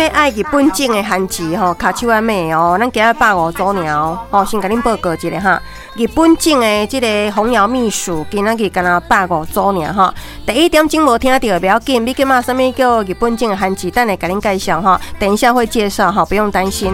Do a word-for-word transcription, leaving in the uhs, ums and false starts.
要爱日本种的番薯吼，卡手仔买哦，咱今日百五组尔哦，哦，先甲恁报告一下哈。日本种的这个红瑶蜜薯，今仔日敢若百五组尔哈。第一点钟无听到，不要紧，你干嘛？什么叫日本种的番薯？等下甲恁介绍哈，等一下会介绍哈，不用担心。